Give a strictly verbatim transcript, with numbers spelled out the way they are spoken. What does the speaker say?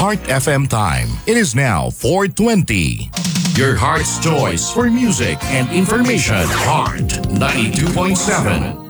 Heart F M time. It is now four twenty. Your heart's choice for music and information. Heart ninety-two point seven.